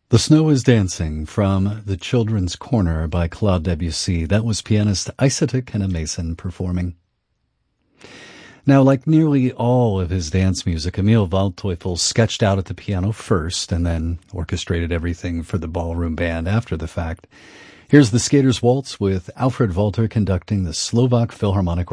The Snow is Dancing from The Children's Corner by Claude Debussy. That was pianist Isata Kenna-Mason performing. Now, like nearly all of his dance music, Emil Waldteufel sketched out at the piano first and then orchestrated everything for the ballroom band after the fact. Here's the Skater's Waltz with Alfred Walter conducting the Slovak Philharmonic